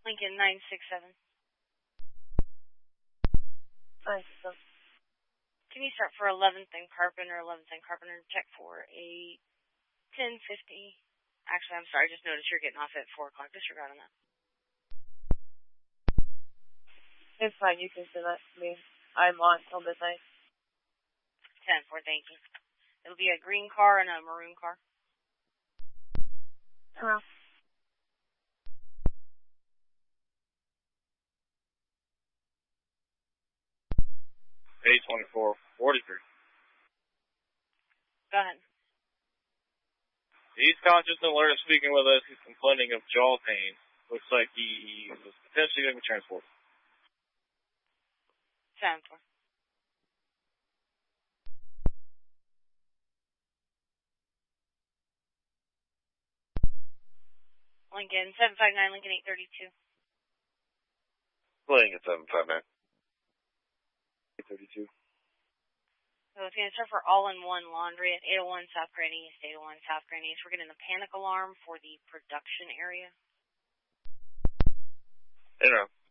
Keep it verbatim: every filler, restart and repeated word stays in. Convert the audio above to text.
Lincoln nine six seven. Nice. Can you start for eleventh and Carpenter, eleventh and Carpenter, check for a ten fifty. Actually, I'm sorry, I just noticed you're getting off at four o'clock. Disregard on that. It's fine, you can send that to me. I'm on till midnight. ten four, thank you. It'll be a green car and a maroon car. Hello. A twenty-four forty-three. Go ahead. He's conscious and alert and speaking with us. He's complaining of jaw pain. Looks like he was potentially going to be transported. ten four. Lincoln seven five nine, Lincoln eight thirty-two. Playing at seven five nine. eight thirty-two. So it's going to start for all-in-one laundry at eight oh one South Grand East, eight oh one South Grand East. We're getting the panic alarm for the production area. You know.